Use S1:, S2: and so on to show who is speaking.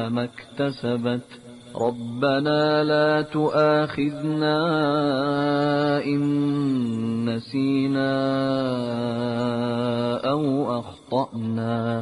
S1: ما اكتسبت ربنا لا تؤاخذنا إن نسينا أو أخطأنا